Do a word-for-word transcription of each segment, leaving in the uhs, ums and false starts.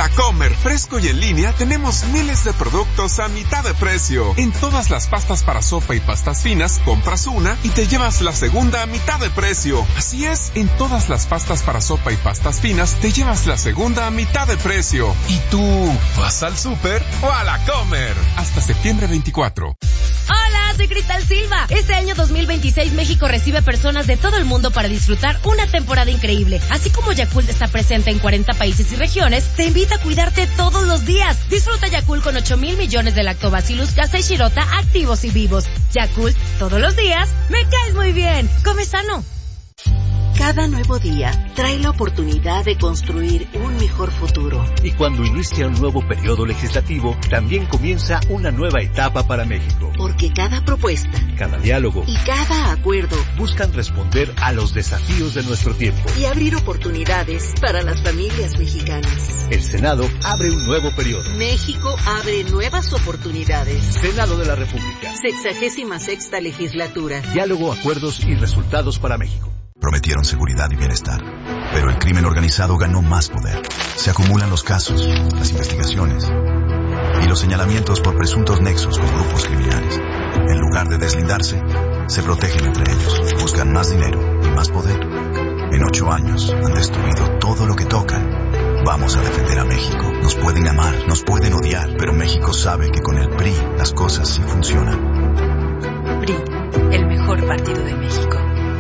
La Comer, fresco y en línea, tenemos miles de productos a mitad de precio. En todas las pastas para sopa y pastas finas, compras una y te llevas la segunda a mitad de precio. Así es, en todas las pastas para sopa y pastas finas, te llevas la segunda a mitad de precio. ¿Y tú, vas al súper o a La Comer? Hasta septiembre veinticuatro. Hola, soy Cristal Silva. Este año dos mil veintiséis México recibe personas de todo el mundo para disfrutar una temporada increíble. Así como Yakult está presente en cuarenta países y regiones, te invita a cuidarte todos los días. Disfruta Yakult con ocho mil millones de Lactobacillus casei shirota activos y vivos. Yakult, todos los días, me caes muy bien. Come sano. Cada nuevo día trae la oportunidad de construir un mejor futuro. Y cuando inicia un nuevo periodo legislativo, también comienza una nueva etapa para México. Porque cada propuesta, cada diálogo y cada acuerdo buscan responder a los desafíos de nuestro tiempo y abrir oportunidades para las familias mexicanas. El Senado abre un nuevo periodo. México abre nuevas oportunidades. Senado de la República. Sexagésima sexta legislatura. Diálogo, acuerdos y resultados para México. Prometieron seguridad y bienestar, pero el crimen organizado ganó más poder. Se acumulan los casos, las investigaciones y los señalamientos por presuntos nexos con grupos criminales. En lugar de deslindarse, se protegen entre ellos, buscan más dinero y más poder. En ocho años han destruido todo lo que tocan. Vamos a defender a México. Nos pueden amar, nos pueden odiar, pero México sabe que con el P R I las cosas sí funcionan. P R I, el mejor partido de México.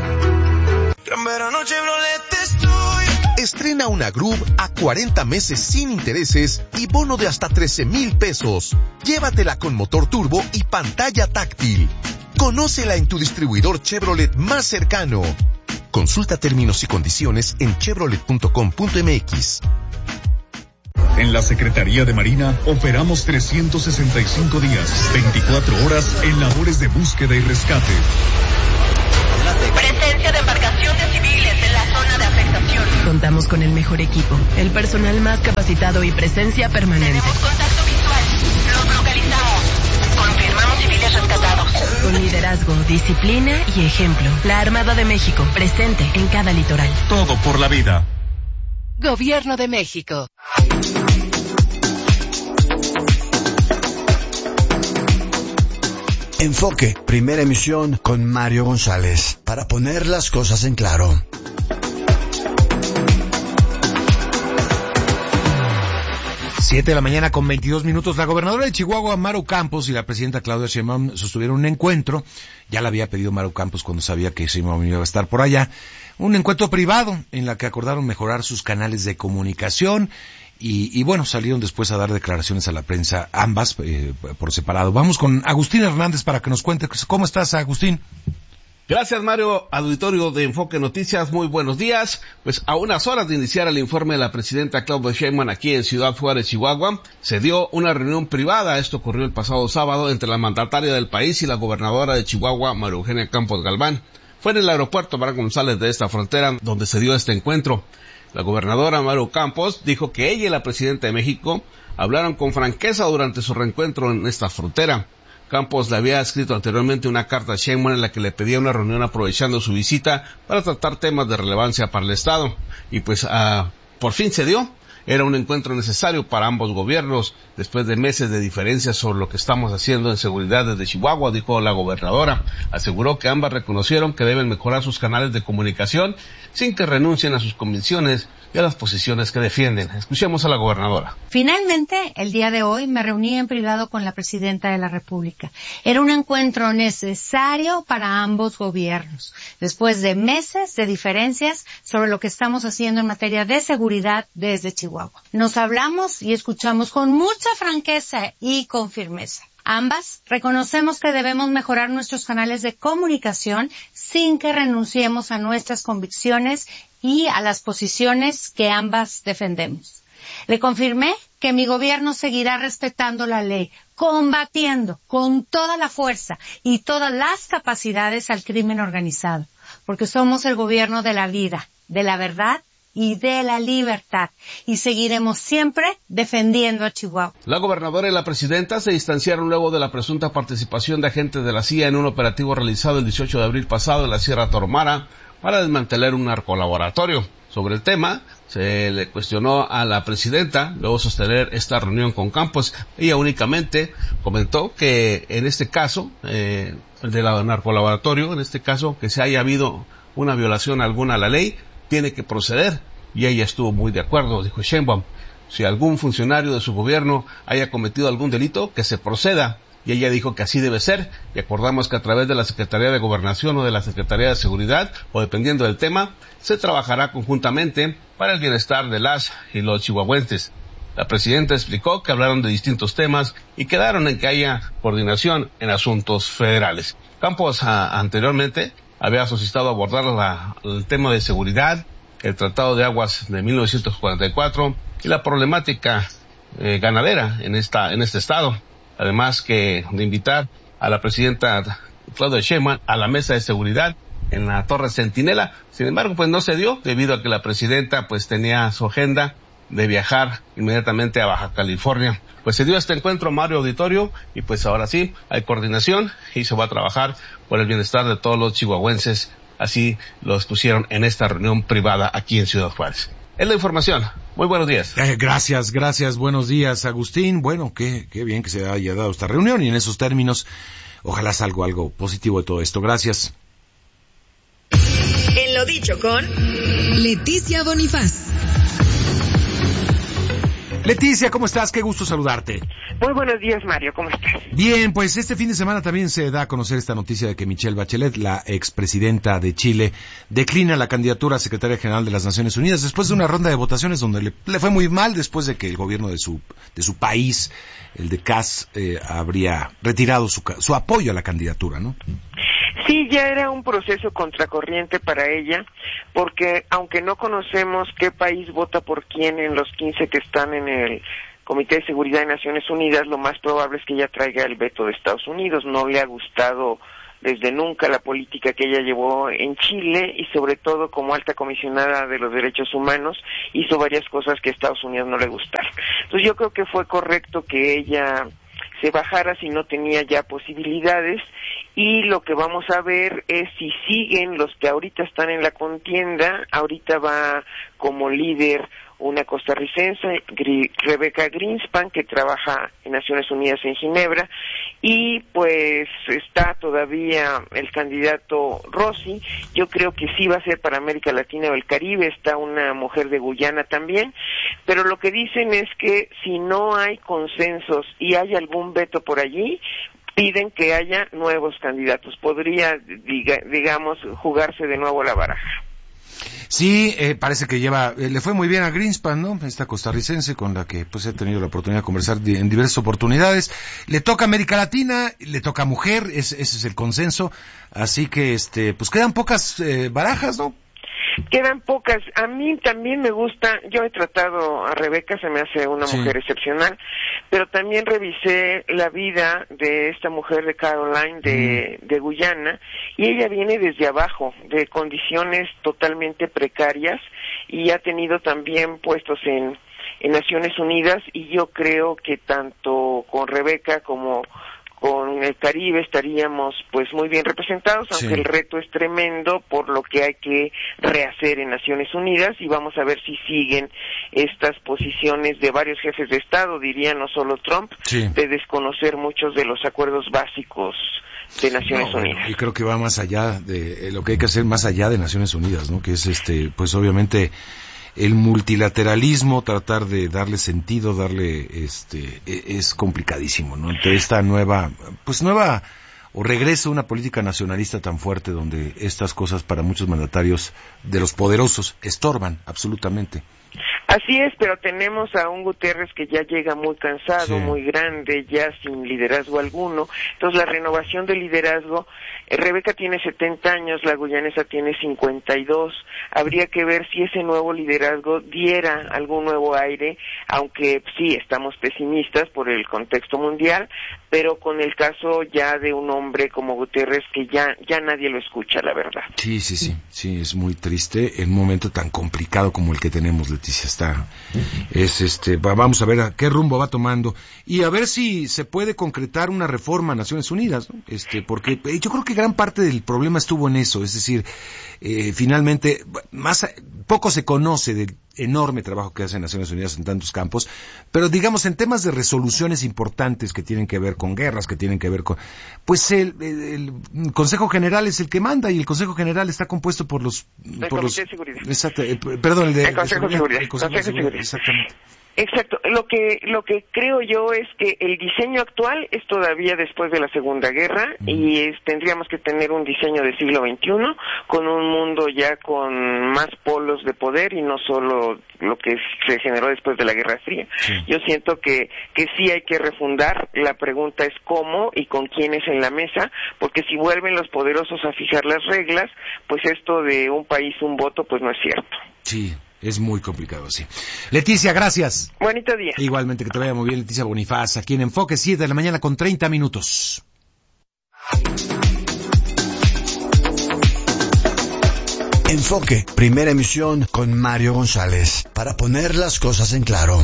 Estrena una Groove a cuarenta meses sin intereses y bono de hasta trece mil pesos. Llévatela con motor turbo y pantalla táctil. Conócela en tu distribuidor Chevrolet más cercano. Consulta términos y condiciones en chevrolet punto com punto m x. En la Secretaría de Marina operamos trescientos sesenta y cinco días, veinticuatro horas en labores de búsqueda y rescate. Presencia de embarcaciones civiles en la zona de afectación. Contamos con el mejor equipo, el personal más capacitado y presencia permanente. Tenemos contacto visual. Los localizamos. Confirmamos civiles rescatados. Con liderazgo, disciplina y ejemplo. La Armada de México, presente en cada litoral. Todo por la vida. Gobierno de México. Enfoque, primera emisión con Mario González, para poner las cosas en claro. Siete de la mañana con veintidós minutos. La gobernadora de Chihuahua, Maru Campos, y la presidenta Claudia Sheinbaum sostuvieron un encuentro. Ya la había pedido Maru Campos cuando sabía que Sheinbaum iba a estar por allá. Un encuentro privado en la que acordaron mejorar sus canales de comunicación. Y, y bueno, salieron después a dar declaraciones a la prensa, ambas eh, por separado. Vamos con Agustín Hernández para que nos cuente. ¿Cómo estás, Agustín? Gracias, Mario. Auditorio de Enfoque Noticias, muy buenos días. Pues a unas horas de iniciar el informe de la presidenta Claudia Sheinbaum aquí en Ciudad Juárez, Chihuahua, se dio una reunión privada. Esto ocurrió el pasado sábado entre la mandataria del país y la gobernadora de Chihuahua, María Eugenia Campos Galván. Fue en el aeropuerto Abraham González de esta frontera donde se dio este encuentro. La gobernadora Maru Campos dijo que ella y la presidenta de México hablaron con franqueza durante su reencuentro en esta frontera. Campos le había escrito anteriormente una carta a Sheinbaum en la que le pedía una reunión aprovechando su visita para tratar temas de relevancia para el Estado. Y pues uh, por fin se dio. Era un encuentro necesario para ambos gobiernos, después de meses de diferencias sobre lo que estamos haciendo en seguridad desde Chihuahua, dijo la gobernadora. Aseguró que ambas reconocieron que deben mejorar sus canales de comunicación sin que renuncien a sus convicciones y a las posiciones que defienden. Escuchemos a la gobernadora. Finalmente, el día de hoy me reuní en privado con la presidenta de la República. Era un encuentro necesario para ambos gobiernos, después de meses de diferencias sobre lo que estamos haciendo en materia de seguridad desde Chihuahua. Nos hablamos y escuchamos con mucha franqueza y con firmeza. Ambas reconocemos que debemos mejorar nuestros canales de comunicación sin que renunciemos a nuestras convicciones y a las posiciones que ambas defendemos. Le confirmé que mi gobierno seguirá respetando la ley, combatiendo con toda la fuerza y todas las capacidades al crimen organizado, porque somos el gobierno de la vida, de la verdad y de la libertad, y seguiremos siempre defendiendo a Chihuahua. La gobernadora y la presidenta se distanciaron luego de la presunta participación de agentes de la C I A en un operativo realizado el dieciocho de abril pasado en la Sierra Tarahumara para desmantelar un narcolaboratorio. Sobre el tema, Se le cuestionó a la presidenta luego sostener esta reunión con Campos. Ella únicamente comentó que en este caso, eh, el del narcolaboratorio, en este caso, que se haya habido una violación alguna a la ley, tiene que proceder. Y ella estuvo muy de acuerdo, dijo Sheinbaum. Si algún funcionario de su gobierno haya cometido algún delito, que se proceda. Y ella dijo que así debe ser, y acordamos que a través de la Secretaría de Gobernación o de la Secretaría de Seguridad, o dependiendo del tema, se trabajará conjuntamente para el bienestar de las y los chihuahuenses. La presidenta explicó que hablaron de distintos temas y quedaron en que haya coordinación en asuntos federales. Campos a, anteriormente había solicitado abordar la, el tema de seguridad, el Tratado de Aguas de mil novecientos cuarenta y cuatro y la problemática eh, ganadera en esta en este estado. Además que de invitar a la presidenta Claudia Sheinbaum a la mesa de seguridad en la Torre Centinela. Sin embargo, pues no se dio debido a que la presidenta pues tenía su agenda de viajar inmediatamente a Baja California. Pues se dio este encuentro, Mario Auditorio, y pues ahora sí hay coordinación y se va a trabajar por el bienestar de todos los chihuahuenses. Así lo expusieron en esta reunión privada aquí en Ciudad Juárez. Es la información. Muy buenos días. Eh, gracias, gracias. Buenos días, Agustín. Bueno, qué, qué bien que se haya dado esta reunión y en esos términos, ojalá salga algo positivo de todo esto. Gracias. En lo dicho con Leticia Bonifaz. Leticia, ¿cómo estás? Qué gusto saludarte. Muy buenos días, Mario, ¿cómo estás? Bien, pues este fin de semana también se da a conocer esta noticia de que Michelle Bachelet, la expresidenta de Chile, declina la candidatura a secretaria general de las Naciones Unidas después de una ronda de votaciones donde le, le fue muy mal después de que el gobierno de su de su país, el de C A S, eh, habría retirado su, su apoyo a la candidatura, ¿no? Sí, ya era un proceso contracorriente para ella, porque aunque no conocemos qué país vota por quién en los quince que están en el Comité de Seguridad de Naciones Unidas, lo más probable es que ella traiga el veto de Estados Unidos. No le ha gustado desde nunca la política que ella llevó en Chile y sobre todo como alta comisionada de los derechos humanos hizo varias cosas que a Estados Unidos no le gustaron. Entonces yo creo que fue correcto que ella se bajara si no tenía ya posibilidades, y lo que vamos a ver es si siguen los que ahorita están en la contienda. Ahorita va como líder una costarricense, Rebecca Greenspan, que trabaja en Naciones Unidas en Ginebra, y pues está todavía el candidato Rossi. Yo creo que sí va a ser para América Latina o el Caribe, está una mujer de Guyana también, pero lo que dicen es que si no hay consensos y hay algún veto por allí, piden que haya nuevos candidatos. Podría, diga, digamos, jugarse de nuevo la baraja. Sí, eh, parece que lleva, eh, le fue muy bien a Greenspan, ¿no? Esta costarricense con la que pues he tenido la oportunidad de conversar di- en diversas oportunidades. Le toca América Latina, le toca mujer, es, ese es el consenso. Así que, este, pues quedan pocas eh, barajas, ¿no? Quedan pocas. A mí también me gusta, yo he tratado a Rebeca, se me hace una sí. mujer excepcional, pero también revisé la vida de esta mujer de Caroline de, mm. de Guyana, y ella viene desde abajo, de condiciones totalmente precarias, y ha tenido también puestos en, en Naciones Unidas, y yo creo que tanto con Rebeca como con el Caribe estaríamos pues muy bien representados, aunque sí. el reto es tremendo por lo que hay que rehacer en Naciones Unidas, y vamos a ver si siguen estas posiciones de varios jefes de Estado, diría no solo Trump, sí. de desconocer muchos de los acuerdos básicos de Naciones no, Unidas. Bueno, y creo que va más allá de eh, lo que hay que hacer más allá de Naciones Unidas, ¿no? Que es este, pues obviamente el multilateralismo, tratar de darle sentido, darle, este, es complicadísimo, ¿no? Entre esta nueva, pues nueva, o regreso a una política nacionalista tan fuerte donde estas cosas para muchos mandatarios de los poderosos estorban absolutamente. Así es, pero tenemos a un Guterres que ya llega muy cansado, sí. muy grande, ya sin liderazgo alguno. Entonces la renovación del liderazgo, eh, Rebeca tiene setenta años, la guyanesa tiene cincuenta y dos. Habría que ver si ese nuevo liderazgo diera algún nuevo aire, aunque sí estamos pesimistas por el contexto mundial, pero con el caso ya de un hombre como Guterres que ya ya nadie lo escucha, la verdad. Sí, sí, sí, sí, es muy triste en un momento tan complicado como el que tenemos, Leticia. Está, es este, vamos a ver a qué rumbo va tomando y a ver si se puede concretar una reforma a Naciones Unidas, ¿no? Este, porque yo creo que gran parte del problema estuvo en eso, es decir, eh, finalmente, más poco se conoce de enorme trabajo que hace Naciones Unidas en tantos campos, pero digamos en temas de resoluciones importantes que tienen que ver con guerras, que tienen que ver con... Pues el, el, el Consejo General es el que manda y el Consejo General está compuesto por los... El por Comité los, de Seguridad. Exacto, el, perdón, el de... El Consejo de Seguridad. El Consejo de Seguridad, exactamente. Exacto. Lo que lo que creo yo es que el diseño actual es todavía después de la Segunda Guerra mm. y es, tendríamos que tener un diseño de siglo veintiuno con un mundo ya con más polos de poder y no solo lo que se generó después de la Guerra Fría. Sí. Yo siento que que sí hay que refundar. La pregunta es cómo y con quiénes en la mesa, porque si vuelven los poderosos a fijar las reglas, pues esto de un país un voto pues no es cierto. Sí. Es muy complicado, sí. Leticia, gracias. Bonito día. Igualmente, que te vaya muy bien, Leticia Bonifaz, aquí en Enfoque, siete de la mañana con treinta minutos. Enfoque, primera emisión con Mario González, para poner las cosas en claro.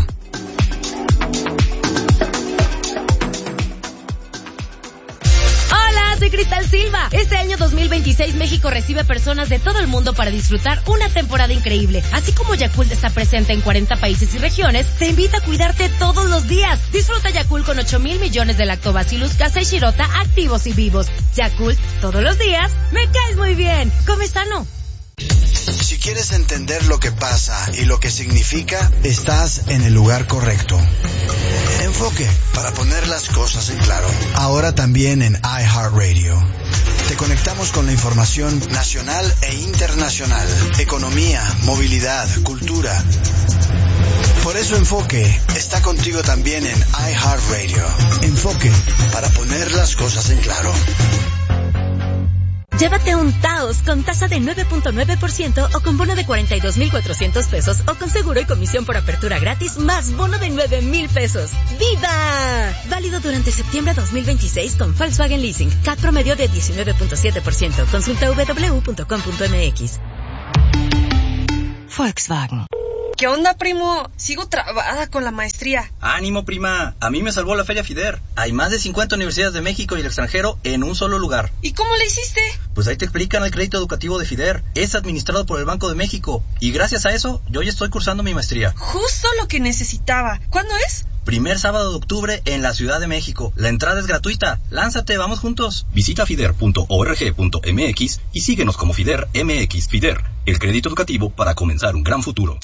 Soy Cristal Silva. Este año dos mil veintiséis México recibe personas de todo el mundo para disfrutar una temporada increíble. Así como Yakult está presente en cuarenta países y regiones, te invita a cuidarte todos los días. Disfruta Yakult con ocho mil millones de Lactobacillus casei shirota activos y vivos. Yakult, todos los días, me caes muy bien. Come sano. Si quieres entender lo que pasa y lo que significa, estás en el lugar correcto. Enfoque, para poner las cosas en claro. Ahora también en iHeartRadio. Te conectamos con la información nacional e internacional, economía, movilidad, cultura. Por eso Enfoque está contigo también en iHeartRadio. Enfoque, para poner las cosas en claro. Llévate un Taos con tasa de nueve punto nueve por ciento o con bono de cuarenta y dos mil cuatrocientos pesos o con seguro y comisión por apertura gratis más bono de nueve mil pesos. ¡Viva! Válido durante septiembre dos mil veintiséis con Volkswagen Leasing. C A T promedio de diecinueve punto siete por ciento. Consulta doble u doble u doble u punto com punto m x. Volkswagen. ¿Qué onda, primo? Sigo trabada con la maestría. Ánimo, prima. A mí me salvó la Feria FIDER. Hay más de cincuenta universidades de México y el extranjero en un solo lugar. ¿Y cómo le hiciste? Pues ahí te explican el crédito educativo de FIDER. Es administrado por el Banco de México. Y gracias a eso, yo ya estoy cursando mi maestría. Justo lo que necesitaba. ¿Cuándo es? Primer sábado de octubre en la Ciudad de México. La entrada es gratuita. Lánzate, vamos juntos. Visita fider punto org punto m x y síguenos como FIDER M X. FIDER, el crédito educativo para comenzar un gran futuro.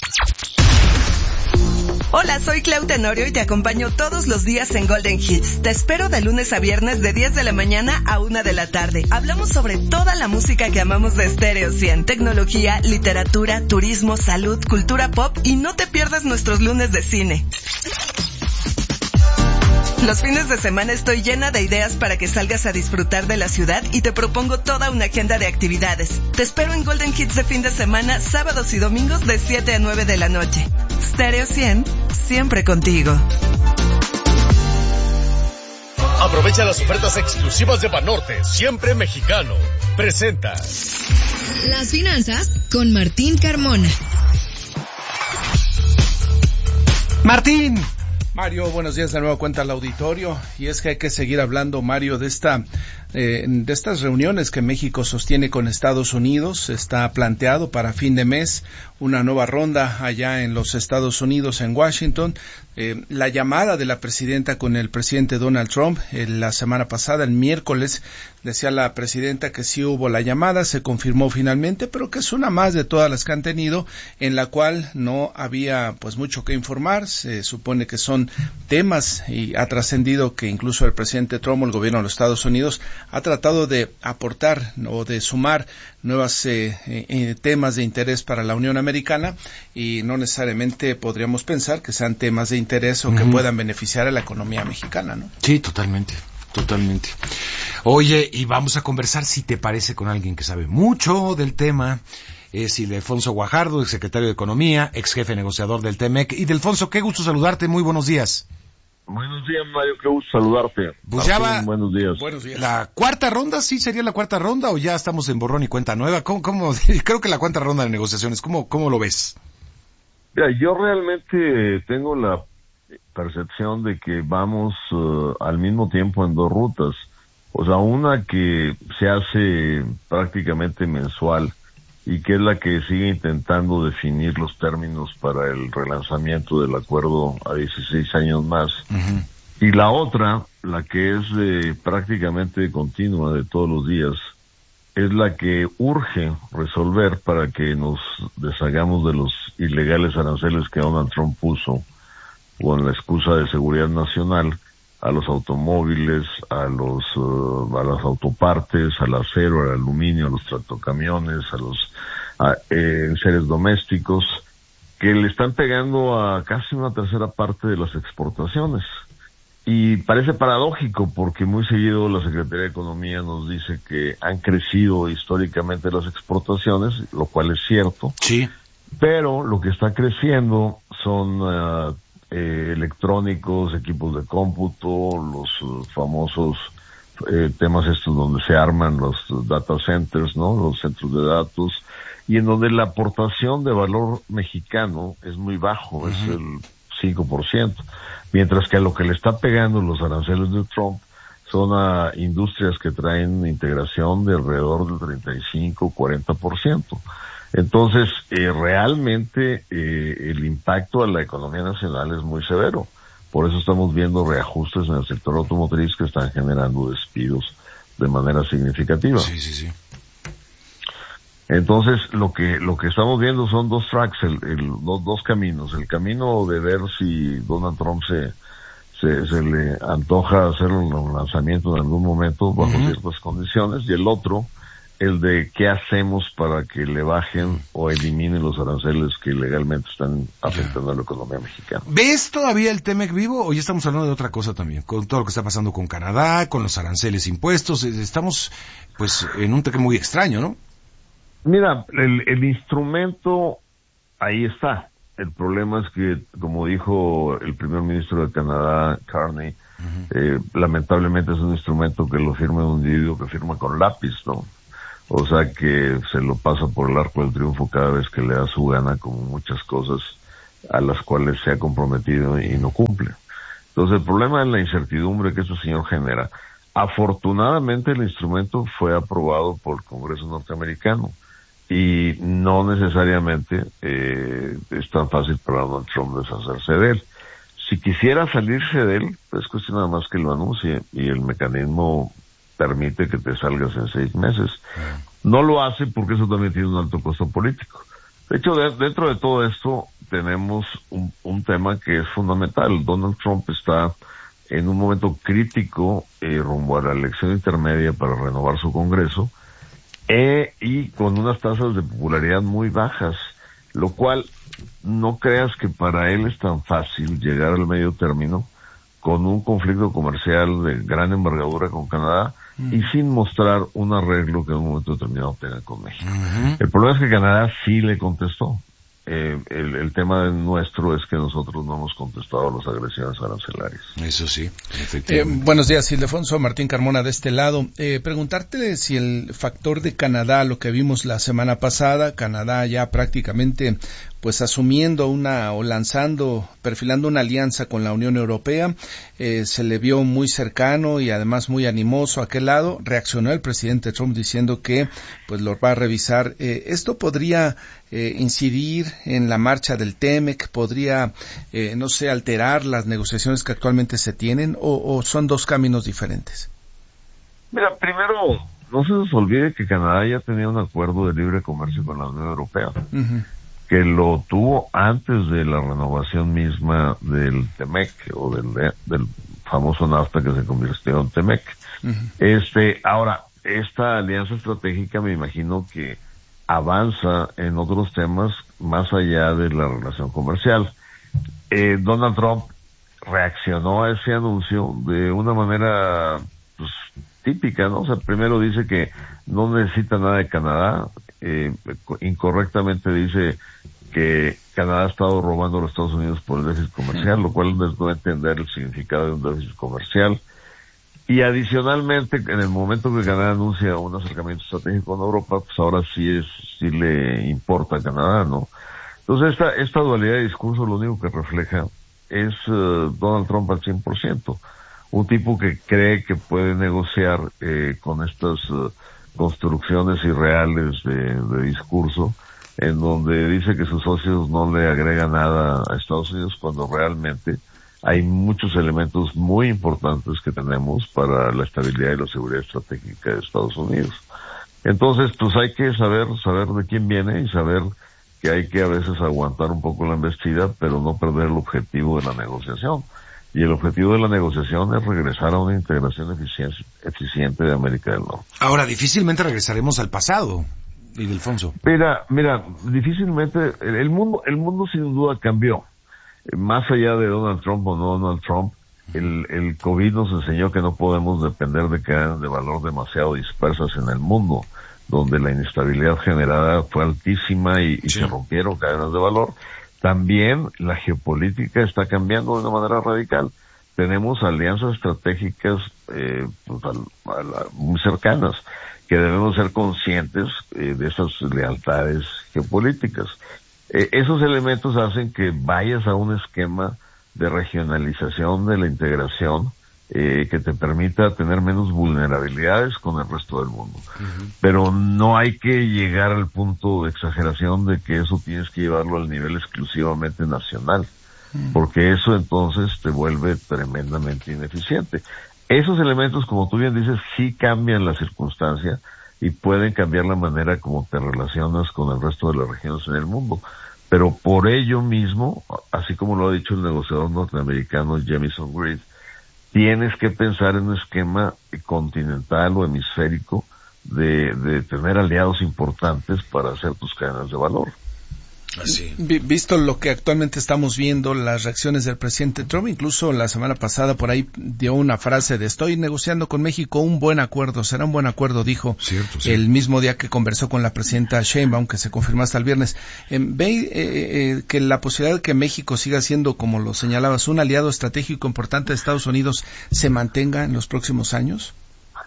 Hola, soy Clau Tenorio y te acompaño todos los días en Golden Hits. Te espero de lunes a viernes de diez de la mañana a una de la tarde. Hablamos sobre toda la música que amamos de Stereo cien. Tecnología, literatura, turismo, salud, cultura pop y no te pierdas nuestros lunes de cine. Los fines de semana estoy llena de ideas para que salgas a disfrutar de la ciudad y te propongo toda una agenda de actividades. Te espero en Golden Hits de fin de semana, sábados y domingos de siete a nueve de la noche. Stereo cien, siempre contigo. Aprovecha las ofertas exclusivas de Banorte, siempre mexicano. Presenta Las finanzas con Martín Carmona. Martín. Mario, buenos días de nuevo, cuenta al auditorio, y es que hay que seguir hablando, Mario, de esta eh, de estas reuniones que México sostiene con Estados Unidos. Está planteado para fin de mes una nueva ronda allá en los Estados Unidos, en Washington. Eh, la llamada de la presidenta con el presidente Donald Trump eh, la semana pasada, el miércoles, decía la presidenta que sí hubo la llamada, se confirmó finalmente, pero que es una más de todas las que han tenido, en la cual no había pues mucho que informar. Se supone que son temas, y ha trascendido que incluso el presidente Trump, el gobierno de los Estados Unidos, ha tratado de aportar o de sumar nuevos eh, eh, temas de interés para la Unión Americana, y no necesariamente podríamos pensar que sean temas de interés o uh-huh. que puedan beneficiar a la economía mexicana, ¿no? Sí, totalmente. Totalmente. Oye, y vamos a conversar, si te parece, con alguien que sabe mucho del tema. Es Ildefonso Guajardo, el secretario de Economía, ex jefe negociador del T M E C. Y Ildefonso, qué gusto saludarte, muy buenos días. Buenos días, Mario, qué gusto saludarte. Pues ya va, buenos días. Buenos días. ¿La cuarta ronda sí sería la cuarta ronda o ya estamos en borrón y cuenta nueva? ¿Cómo, cómo? Creo que la cuarta ronda de negociaciones, ¿cómo, cómo lo ves? Mira, yo realmente tengo la percepción de que vamos uh, al mismo tiempo en dos rutas. O sea, una que se hace prácticamente mensual, y que es la que sigue intentando definir los términos para el relanzamiento del acuerdo a dieciséis años más. Uh-huh. Y la otra, la que es eh, prácticamente continua de todos los días, es la que urge resolver para que nos deshagamos de los ilegales aranceles que Donald Trump puso con la excusa de seguridad nacional a los automóviles, a los uh, a las autopartes, al acero, al aluminio, a los tractocamiones, a los a, eh, seres domésticos, que le están pegando a casi una tercera parte de las exportaciones. Y parece paradójico porque muy seguido la Secretaría de Economía nos dice que han crecido históricamente las exportaciones, lo cual es cierto. Sí. Pero lo que está creciendo son uh, eh, electrónicos, equipos de cómputo, los uh, famosos eh, temas estos donde se arman los data centers, ¿no? Los centros de datos, y en donde la aportación de valor mexicano es muy bajo, uh-huh. es el cinco por ciento. Mientras que a lo que le está pegando los aranceles de Trump son a industrias que traen integración de alrededor del treinta y cinco, cuarenta por ciento. Entonces, eh, realmente eh, el impacto a la economía nacional es muy severo. Por eso estamos viendo reajustes en el sector automotriz que están generando despidos de manera significativa. Sí, sí, sí. Entonces, lo que lo que estamos viendo son dos tracks, el, el, dos, dos caminos. El camino de ver si Donald Trump se se, se le antoja hacer un lanzamiento en algún momento bajo uh-huh. ciertas condiciones, y el otro, el de qué hacemos para que le bajen o eliminen los aranceles que ilegalmente están afectando a la economía mexicana. ¿Ves todavía el T M E C vivo o ya estamos hablando de otra cosa también? Con todo lo que está pasando con Canadá, con los aranceles impuestos, estamos pues en un tema muy extraño, ¿no? Mira, el, el instrumento ahí está. El problema es que, como dijo el primer ministro de Canadá, Carney, uh-huh. eh, lamentablemente es un instrumento que lo firma un individuo que firma con lápiz, ¿no? O sea que se lo pasa por el arco del triunfo cada vez que le da su gana, como muchas cosas a las cuales se ha comprometido y no cumple. Entonces el problema es la incertidumbre que este señor genera. Afortunadamente el instrumento fue aprobado por el Congreso norteamericano y no necesariamente eh, es tan fácil para Donald Trump deshacerse de él. Si quisiera salirse de él, pues cuestión nada más que lo anuncie y el mecanismo permite que te salgas en seis meses. No lo hace porque eso también tiene un alto costo político. De hecho, de, dentro de todo esto tenemos un, un tema que es fundamental. Donald Trump está en un momento crítico eh, rumbo a la elección intermedia para renovar su Congreso eh, y con unas tasas de popularidad muy bajas, lo cual no creas que para él es tan fácil llegar al medio término con un conflicto comercial de gran envergadura con Canadá y sin mostrar un arreglo que en un momento determinado tenga con México. Uh-huh. El problema es que Canadá sí le contestó. Eh, el, el tema nuestro es que nosotros no hemos contestado a las agresiones arancelarias. Eso sí, efectivamente. Eh, buenos días, Ildefonso. Martín Carmona de este lado. Eh, preguntarte si el factor de Canadá, lo que vimos la semana pasada, Canadá ya prácticamente pues asumiendo una o lanzando, perfilando una alianza con la Unión Europea, eh, se le vio muy cercano y además muy animoso a aquel lado. Reaccionó el presidente Trump diciendo que pues lo va a revisar. Eh, ¿Esto podría eh, incidir en la marcha del T M E C? ¿Podría, eh, no sé, alterar las negociaciones que actualmente se tienen o, o son dos caminos diferentes? Mira, primero, no se nos olvide que Canadá ya tenía un acuerdo de libre comercio con la Unión Europea. Uh-huh. Que lo tuvo antes de la renovación misma del T M E C o del, del famoso NAFTA que se convirtió en T M E C. Uh-huh. Este, ahora, esta alianza estratégica me imagino que avanza en otros temas más allá de la relación comercial. Eh, Donald Trump reaccionó a ese anuncio de una manera pues, típica, ¿no? O sea, primero dice que no necesita nada de Canadá, eh, incorrectamente dice que Canadá ha estado robando a los Estados Unidos por el déficit comercial, lo cual les no entender el significado de un déficit comercial. Y adicionalmente, en el momento que Canadá anuncia un acercamiento estratégico con Europa, pues ahora sí es, sí le importa a Canadá, ¿no? Entonces esta, esta dualidad de discurso lo único que refleja es uh, Donald Trump al cien por ciento. Un tipo que cree que puede negociar eh, con estas uh, construcciones irreales de, de discurso, en donde dice que sus socios no le agregan nada a Estados Unidos, cuando realmente hay muchos elementos muy importantes que tenemos para la estabilidad y la seguridad estratégica de Estados Unidos. Entonces, pues hay que saber, saber de quién viene y saber que hay que a veces aguantar un poco la embestida, pero no perder el objetivo de la negociación. Y el objetivo de la negociación es regresar a una integración eficiente, eficiente de América del Norte. Ahora, difícilmente regresaremos al pasado, Ildefonso. Mira, mira, difícilmente, el, el mundo, el mundo sin duda cambió. Más allá de Donald Trump o no Donald Trump, el, el COVID nos enseñó que no podemos depender de cadenas de valor demasiado dispersas en el mundo, donde la inestabilidad generada fue altísima y, y sí. se rompieron cadenas de valor. También la geopolítica está cambiando de una manera radical. Tenemos alianzas estratégicas eh, pues, a, a la, muy cercanas, que debemos ser conscientes eh, de esas lealtades geopolíticas. Eh, esos elementos hacen que vayas a un esquema de regionalización de la integración eh, que te permita tener menos vulnerabilidades con el resto del mundo. Uh-huh. Pero no hay que llegar al punto de exageración de que eso tienes que llevarlo al nivel exclusivamente nacional, uh-huh. porque eso entonces te vuelve tremendamente ineficiente. Esos elementos, como tú bien dices, sí cambian la circunstancia y pueden cambiar la manera como te relacionas con el resto de las regiones en el mundo. Pero por ello mismo, así como lo ha dicho el negociador norteamericano Jamieson Greed, tienes que pensar en un esquema continental o hemisférico de, de tener aliados importantes para hacer tus cadenas de valor. Así. Visto lo que actualmente estamos viendo, las reacciones del presidente Trump, incluso la semana pasada por ahí dio una frase de estoy negociando con México un buen acuerdo, será un buen acuerdo, dijo cierto, sí. el mismo día que conversó con la presidenta Sheinbaum, que se confirmó hasta el viernes. Eh, ¿Ve eh, eh, que la posibilidad de que México siga siendo, como lo señalabas, un aliado estratégico importante de Estados Unidos se mantenga en los próximos años?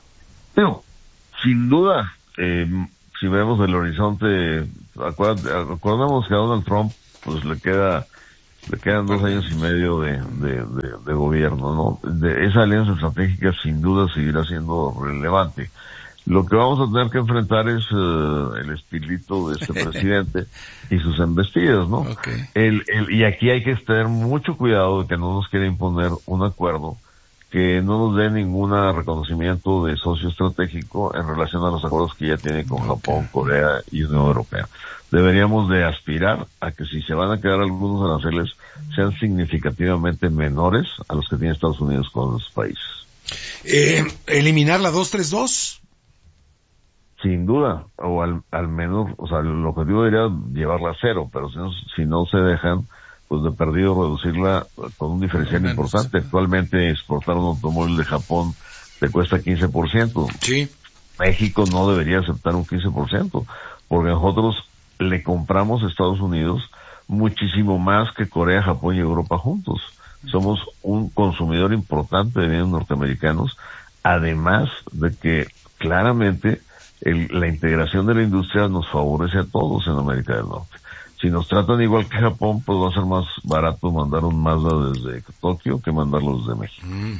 No, sin duda. Eh, si vemos el horizonte, acordamos que a Donald Trump pues le queda le quedan dos años y medio de, de, de, de gobierno, ¿no? De esa alianza estratégica sin duda seguirá siendo relevante. Lo que vamos a tener que enfrentar es uh, el espíritu de este presidente y sus embestidas, ¿no? Okay. El, el, y aquí hay que tener mucho cuidado de que no nos quiera imponer un acuerdo que no nos dé ningún reconocimiento de socio estratégico en relación a los acuerdos que ya tiene con Japón, okay. Corea y Unión Europea. Deberíamos de aspirar a que si se van a quedar algunos aranceles sean significativamente menores a los que tiene Estados Unidos con los países. Eh, ¿Eliminar la dos tres dos? Sin duda, o al, al menos, o sea, el objetivo sería llevarla a cero, pero si no, si no se dejan, pues de perdido reducirla con un diferencial no, importante. Actualmente exportar un automóvil de Japón te cuesta quince por ciento. Sí. México no debería aceptar un quince por ciento, porque nosotros le compramos a Estados Unidos muchísimo más que Corea, Japón y Europa juntos. Somos un consumidor importante de bienes norteamericanos, además de que claramente el, la integración de la industria nos favorece a todos en América del Norte. Si nos tratan igual que Japón, pues va a ser más barato mandar un Mazda desde Tokio que mandarlos desde México. Mm.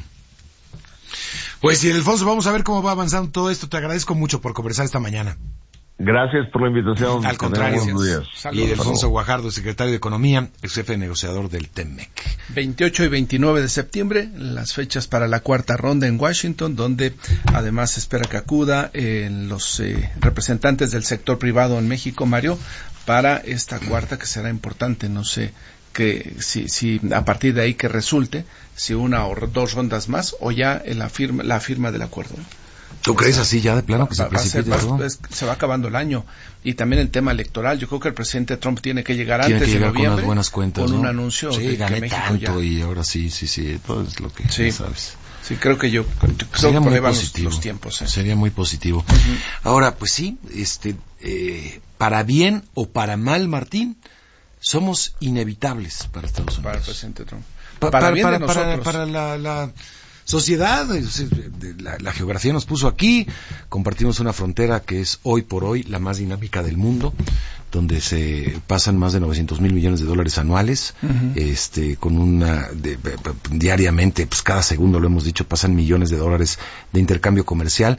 Pues, y Ildefonso, vamos a ver cómo va avanzando todo esto. Te agradezco mucho por conversar esta mañana. Gracias por la invitación. Al contrario. Y Ildefonso Guajardo, secretario de Economía, ex jefe negociador del T E M E C. veintiocho y veintinueve de septiembre, las fechas para la cuarta ronda en Washington, donde además se espera que acuda eh, los eh, representantes del sector privado en México, Mario, para esta cuarta que será importante. No sé que si, si a partir de ahí que resulte, si una o dos rondas más o ya la firma, la firma del acuerdo. ¿Tú crees así ya de plano que va, se precipite todo? Es, se va acabando el año. Y también el tema electoral. Yo creo que el presidente Trump tiene que llegar tiene antes que llegar de noviembre con unas buenas cuentas, con ¿no? un anuncio sí, de gané que México tanto ya... y ahora sí, sí, sí, todo es lo que sí. sabes. Sí, creo que yo creo sería que muy positivo. Los, los tiempos. ¿eh? Sería muy positivo. Uh-huh. Ahora, pues sí, este, eh, para bien o para mal, Martín, somos inevitables para Estados Unidos. Para el presidente Trump. Pa- para, para, bien para, de para, nosotros. para la, la sociedad, la, la geografía nos puso aquí, compartimos una frontera que es hoy por hoy la más dinámica del mundo, donde se pasan más de novecientos mil millones de dólares anuales, uh-huh. este, con una, de, de, diariamente, pues cada segundo lo hemos dicho, pasan millones de dólares de intercambio comercial.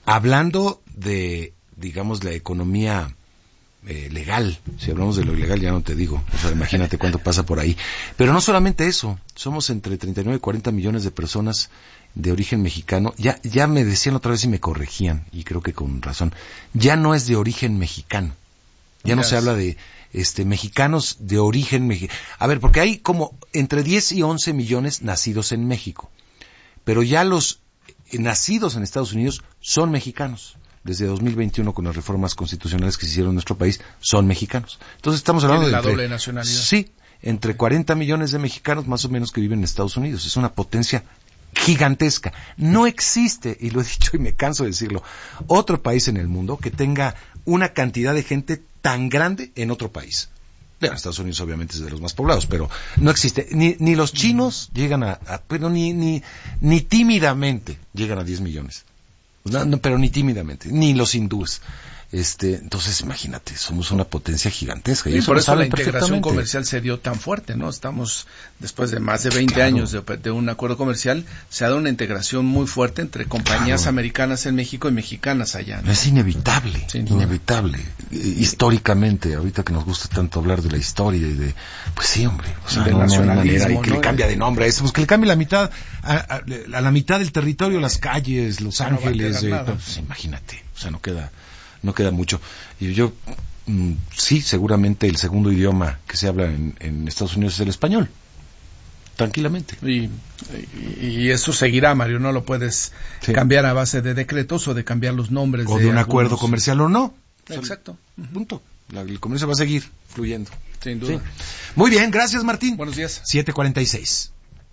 hablando de, digamos, la economía eh, legal, si hablamos de lo ilegal ya no te digo, o sea, imagínate cuánto pasa por ahí. Pero no solamente eso, somos entre treinta y nueve y cuarenta millones de personas de origen mexicano. Ya, ya me decían otra vez y me corregían, y creo que con razón, ya no es de origen mexicano. Ya no se habla de este mexicanos de origen mexicano. A ver, porque hay como entre diez y once millones nacidos en México. Pero ya los nacidos en Estados Unidos son mexicanos. Desde dos mil veintiuno, con las reformas constitucionales que se hicieron en nuestro país, son mexicanos. Entonces estamos hablando de la entre, doble nacionalidad. Sí, entre cuarenta millones de mexicanos más o menos que viven en Estados Unidos. Es una potencia gigantesca. No existe, y lo he dicho y me canso de decirlo, otro país en el mundo que tenga una cantidad de gente tan grande en otro país. Bueno, Estados Unidos obviamente es de los más poblados, pero no existe. Ni, ni los chinos llegan a, a pero ni, ni, ni tímidamente llegan a diez millones. No, no, pero ni tímidamente, ni los hindúes. Este, entonces imagínate, somos una potencia gigantesca. Y, y eso por eso la integración comercial se dio tan fuerte, ¿no? Estamos, después de más de veinte claro. años de, de un acuerdo comercial, se ha dado una integración muy fuerte entre compañías claro. americanas en México y mexicanas allá, ¿no? Es inevitable, inevitable. Históricamente, ahorita que nos gusta tanto hablar de la historia y de, pues sí, hombre, o sea, no, no hay manera, y que ¿no? le cambia de nombre a eso, pues que le cambie la mitad, a, a, a la mitad del territorio, las calles, Los Ángeles, no eh, pues, imagínate, o sea, no queda... no queda mucho. Y yo, mm, sí, seguramente el segundo idioma que se habla en, en Estados Unidos es el español. Tranquilamente. Y, y, y eso seguirá, Mario, no lo puedes sí. cambiar a base de decretos o de cambiar los nombres. O de, de un algunos... acuerdo comercial o no. Exacto. Punto. La, el comercio va a seguir fluyendo. Sin duda. Sí. Muy bien, gracias Martín. Buenos días. siete cuarenta y seis.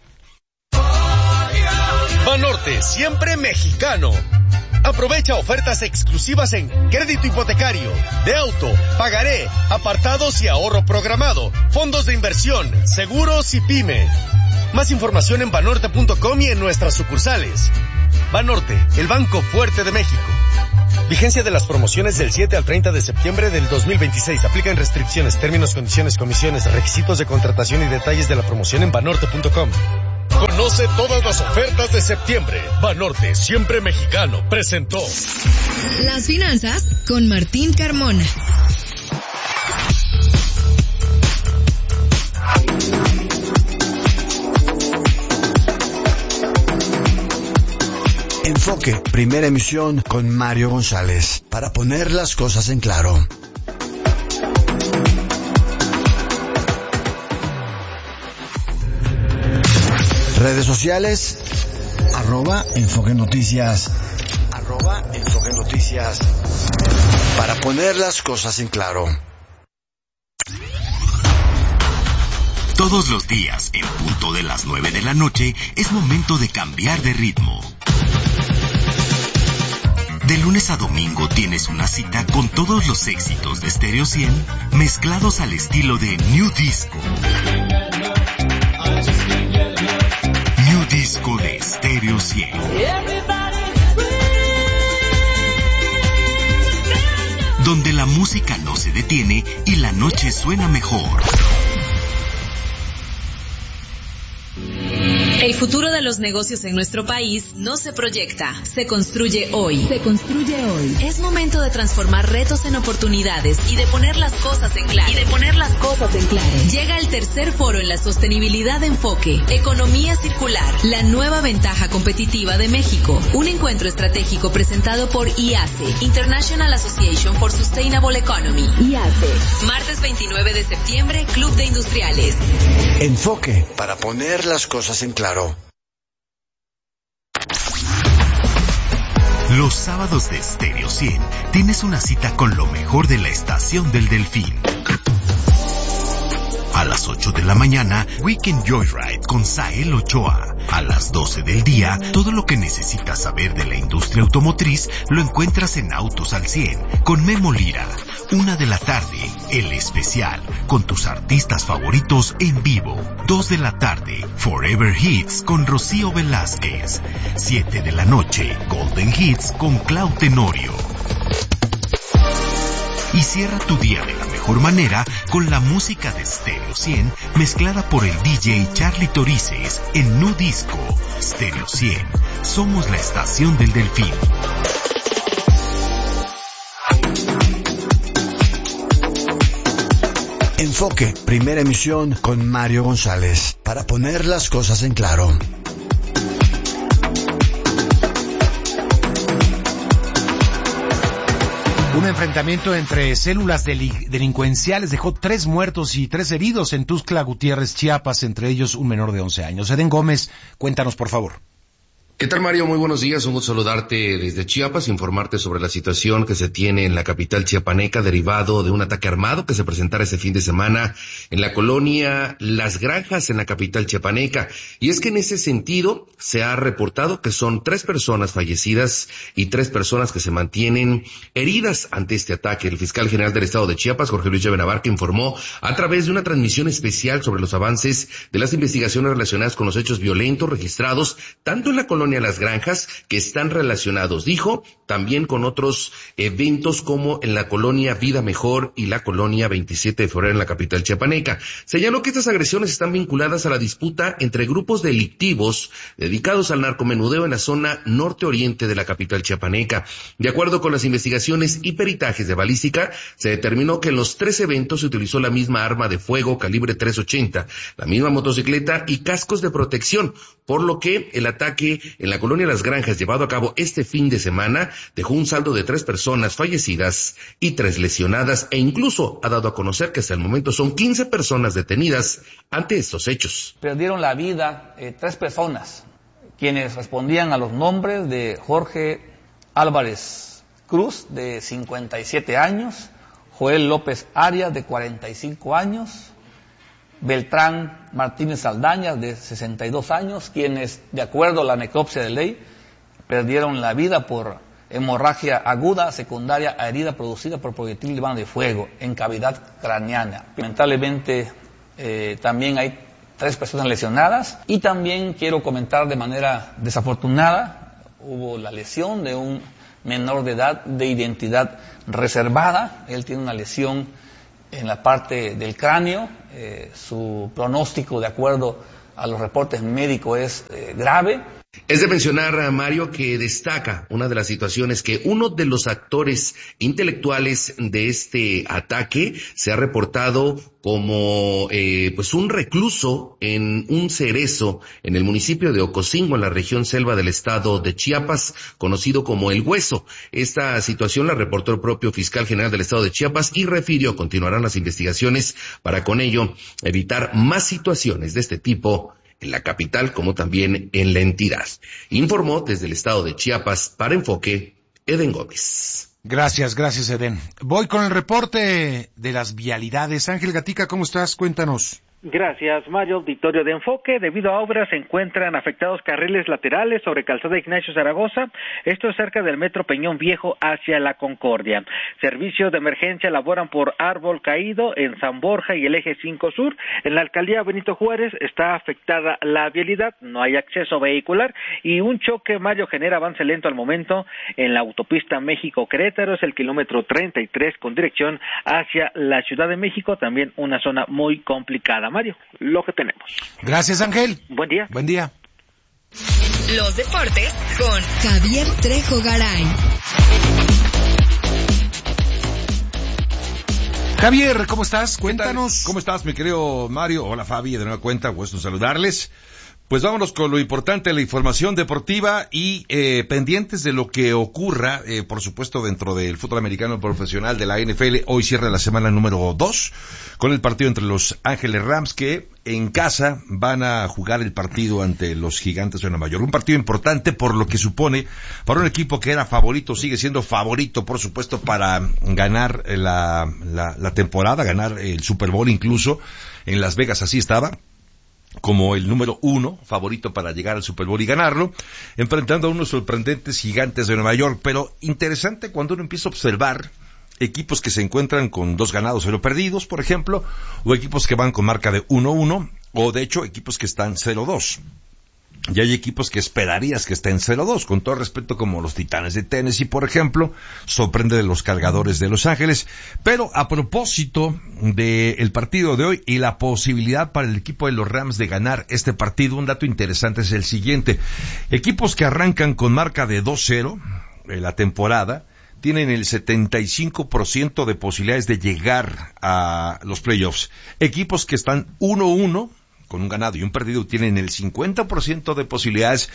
Banorte, siempre mexicano. Aprovecha ofertas exclusivas en crédito hipotecario, de auto, pagaré, apartados y ahorro programado, fondos de inversión, seguros y pyme. Más información en banorte punto com y en nuestras sucursales. Banorte, el banco fuerte de México. Vigencia de las promociones del siete al treinta de septiembre del dos mil veintiséis. Aplican restricciones, términos, condiciones, comisiones, requisitos de contratación y detalles de la promoción en banorte punto com. Conoce todas las ofertas de septiembre. Banorte, siempre mexicano, presentó Las Finanzas con Martín Carmona. Enfoque, primera emisión con Mario González, para poner las cosas en claro. Redes sociales, arroba Enfoque Noticias, arroba Enfoque Noticias, para poner las cosas en claro. Todos los días, en punto de las nueve de la noche, es momento de cambiar de ritmo. De lunes a domingo tienes una cita con todos los éxitos de Stereo cien, mezclados al estilo de New Disco. New Disco de Stereo cien. Donde la música no se detiene y la noche suena mejor. El futuro de los negocios en nuestro país no se proyecta, se construye hoy. Se construye hoy. Es momento de transformar retos en oportunidades y de poner las cosas en claro. Y de poner las cosas en claro. Llega el tercer foro en la sostenibilidad de Enfoque, Economía Circular, la nueva ventaja competitiva de México. Un encuentro estratégico presentado por I A C E, International Association for Sustainable Economy. I A C E. Martes veintinueve de septiembre, Club de Industriales. Enfoque, para poner las cosas en claro. Los sábados de Stereo cien tienes una cita con lo mejor de la estación del Delfín. A las ocho de la mañana, Weekend Joyride con Sael Ochoa. A las doce del día, todo lo que necesitas saber de la industria automotriz lo encuentras en Autos al cien con Memo Lira. Una de la tarde, El Especial, con tus artistas favoritos en vivo. Dos de la tarde, Forever Hits con Rocío Velázquez. Siete de la noche, Golden Hits con Clau Tenorio. Y cierra tu día de la mejor manera con la música de Stereo cien mezclada por el D J Charlie Torices en Nu Disco. Stereo cien, somos la estación del Delfín. Enfoque, primera emisión con Mario González, para poner las cosas en claro. Un enfrentamiento entre células deli- delincuenciales dejó tres muertos y tres heridos en Tuxtla Gutiérrez, Chiapas, entre ellos un menor de once años. Edén Gómez, cuéntanos, por favor. ¿Qué tal, Mario? Muy buenos días. Un gusto saludarte desde Chiapas, informarte sobre la situación que se tiene en la capital chiapaneca derivado de un ataque armado que se presentara ese fin de semana en la colonia Las Granjas, en la capital chiapaneca. Y es que en ese sentido se ha reportado que son tres personas fallecidas y tres personas que se mantienen heridas ante este ataque. El fiscal general del estado de Chiapas, Jorge Luis Llavenabarca, informó a través de una transmisión especial sobre los avances de las investigaciones relacionadas con los hechos violentos registrados tanto en la colonia Las Granjas, que están relacionados, dijo, también con otros eventos como en la colonia Vida Mejor y la colonia veintisiete de febrero en la capital chiapaneca. Señaló que estas agresiones están vinculadas a la disputa entre grupos delictivos dedicados al narcomenudeo en la zona norte-oriente de la capital chiapaneca. De acuerdo con las investigaciones y peritajes de balística, se determinó que en los tres eventos se utilizó la misma arma de fuego calibre tres ochenta, la misma motocicleta y cascos de protección, por lo que el ataque en la colonia Las Granjas, llevado a cabo este fin de semana, dejó un saldo de tres personas fallecidas y tres lesionadas, e incluso ha dado a conocer que hasta el momento son quince personas detenidas ante estos hechos. Perdieron la vida eh, tres personas, quienes respondían a los nombres de Jorge Álvarez Cruz, de cincuenta y siete años, Joel López Arias, de cuarenta y cinco años, Beltrán Martínez Saldaña, de sesenta y dos años, quienes, de acuerdo a la necropsia de ley, perdieron la vida por hemorragia aguda secundaria a herida producida por proyectil de bala de fuego en cavidad craneana. Lamentablemente, eh, también hay tres personas lesionadas, y también quiero comentar de manera desafortunada, hubo la lesión de un menor de edad de identidad reservada. Él tiene una lesión en la parte del cráneo, eh, su pronóstico, de acuerdo a los reportes médicos, es eh, grave. Es de mencionar, a Mario, que destaca una de las situaciones que uno de los actores intelectuales de este ataque se ha reportado como eh, pues un recluso en un cerezo en el municipio de Ocosingo, en la región selva del estado de Chiapas, conocido como El Hueso. Esta situación la reportó el propio fiscal general del estado de Chiapas y refirió continuarán las investigaciones para con ello evitar más situaciones de este tipo en la capital como también en la entidad. Informó desde el estado de Chiapas para Enfoque, Edén Gómez. Gracias, gracias, Edén. Voy con el reporte de las vialidades. Ángel Gatica, ¿cómo estás? Cuéntanos. Gracias, Mario. Auditorio de Enfoque. Debido a obras se encuentran afectados carriles laterales sobre Calzada Ignacio Zaragoza, esto es cerca del Metro Peñón Viejo hacia La Concordia. Servicios de emergencia laboran por árbol caído en San Borja y el eje cinco Sur. En la alcaldía Benito Juárez está afectada la vialidad, no hay acceso vehicular y un choque, Mario, genera avance lento al momento en la autopista México-Querétaro, es el kilómetro treinta y tres con dirección hacia la Ciudad de México, también una zona muy complicada. Mario, lo que tenemos. Gracias, Ángel. Buen día. Buen día. Los deportes con Javier Trejo Garay. Javier, ¿cómo estás? Cuéntanos. ¿Cómo estás, mi querido Mario? Hola, Fabi, de nueva cuenta, gusto saludarles. Pues vámonos con lo importante de la información deportiva y eh, pendientes de lo que ocurra, eh, por supuesto, dentro del fútbol americano profesional de la N F L. Hoy cierra la semana número dos con el partido entre los Ángeles Rams, que en casa van a jugar el partido ante los Gigantes de Nueva York. Un partido importante por lo que supone para un equipo que era favorito, sigue siendo favorito, por supuesto, para ganar la, la, la temporada, ganar el Super Bowl incluso. En Las Vegas así estaba, como el número uno favorito para llegar al Super Bowl y ganarlo, enfrentando a unos sorprendentes Gigantes de Nueva York. Pero interesante cuando uno empieza a observar equipos que se encuentran con dos ganados cero perdidos, por ejemplo, o equipos que van con marca de uno uno, o de hecho equipos que están cero dos. Y hay equipos que esperarías que estén cero dos, con todo respeto, como los Titanes de Tennessee, por ejemplo, sorprende de los Cargadores de Los Ángeles. Pero a propósito del partido de hoy y la posibilidad para el equipo de los Rams de ganar este partido, un dato interesante es el siguiente. Equipos que arrancan con marca de dos cero en la temporada tienen el setenta y cinco por ciento de posibilidades de llegar a los playoffs. Equipos que están uno uno, con un ganado y un perdido, tienen el cincuenta por ciento de posibilidades.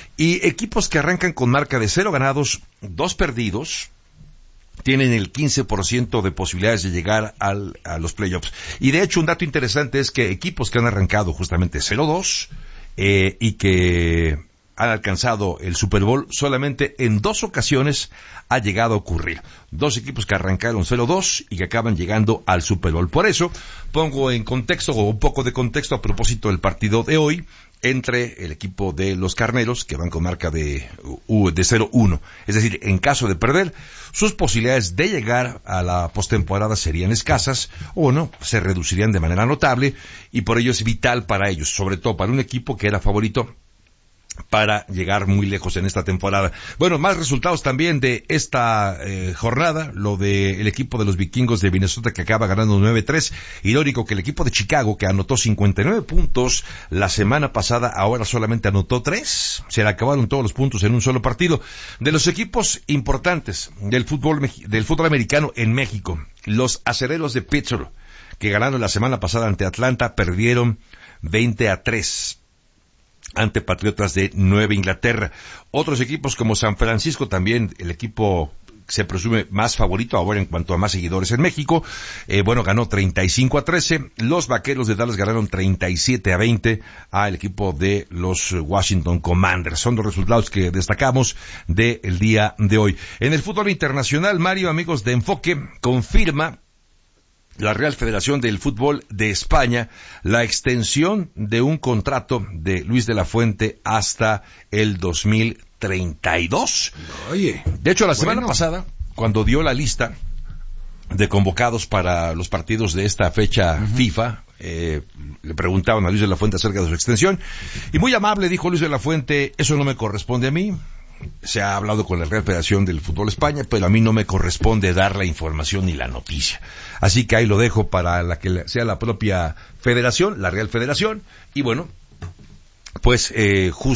Y equipos que arrancan con marca de cero ganados, dos perdidos, tienen el quince por ciento de posibilidades de llegar al, a los playoffs. Y de hecho, un dato interesante es que equipos que han arrancado justamente cero dos eh, y que han alcanzado el Super Bowl, solamente en dos ocasiones ha llegado a ocurrir. Dos equipos que arrancaron cero dos y que acaban llegando al Super Bowl. Por eso pongo en contexto, o un poco de contexto a propósito del partido de hoy, entre el equipo de los Carneros, que van con marca de, de cero uno. Es decir, en caso de perder, sus posibilidades de llegar a la postemporada serían escasas, o no, se reducirían de manera notable, y por ello es vital para ellos, sobre todo para un equipo que era favorito para llegar muy lejos en esta temporada. Bueno, más resultados también de esta eh, jornada, lo del equipo de los Vikingos de Minnesota, que acaba ganando nueve tres. Irónico que el equipo de Chicago, que anotó cincuenta y nueve puntos la semana pasada, ahora solamente anotó tres. Se le acabaron todos los puntos en un solo partido. De los equipos importantes del fútbol del fútbol americano en México, los Acereros de Pittsburgh, que ganaron la semana pasada ante Atlanta, perdieron veinte a tres. Ante Patriotas de Nueva Inglaterra. Otros equipos como San Francisco, también el equipo se presume más favorito ahora en cuanto a más seguidores en México, eh, bueno, ganó treinta y cinco a trece. Los Vaqueros de Dallas ganaron treinta y siete a veinte al equipo de los Washington Commanders. Son los resultados que destacamos del día de hoy. En el fútbol internacional, Mario, amigos de Enfoque, confirma la Real Federación del Fútbol de España la extensión de un contrato de Luis de la Fuente hasta el dos mil treinta y dos. Oye, de hecho, la semana bueno. pasada, cuando dio la lista de convocados para los partidos de esta fecha uh-huh. FIFA, eh, le preguntaban a Luis de la Fuente acerca de su extensión, y muy amable dijo Luis de la Fuente: eso no me corresponde a mí. Se ha hablado con la Real Federación del Fútbol España, pero a mí no me corresponde dar la información ni la noticia. Así que ahí lo dejo para la que sea la propia federación, la Real Federación, y bueno, pues eh, justo